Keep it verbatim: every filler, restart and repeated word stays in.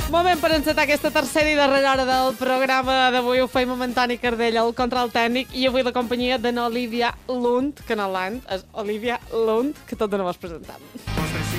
Moment per encetar aquesta tercera i darrera hora del programa d'avui. Ho feim amb Antoni Cardell, el control tècnic, i avui la companyia d'en Olivia Lund, que no Land, és Olivia Lund, que tot de nou es presentem.